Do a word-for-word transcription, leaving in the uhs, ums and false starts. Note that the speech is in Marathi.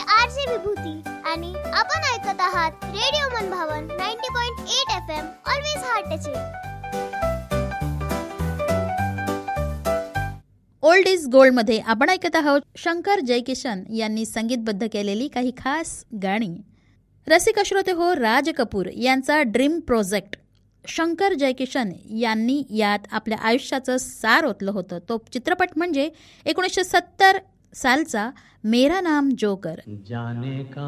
आर जे विभूती आणि आपण ऐकत आहात रेडिओ मनभावन ninety point eight F M. Always heart touching. Old is gold मध्ये आपण ऐकत आहोत शंकर जयकिशन यांनी संगीतबद्ध केलेली काही खास गाणी. रसिक श्रोते हो, राज कपूर यांचा ड्रीम प्रोजेक्ट शंकर जयकिशन यांनी यात आपल्या आयुष्याचं सार ओतलं होतं. तो चित्रपट म्हणजे एकोणीसशे सत्तर सालचा मेरा नाम जोकर.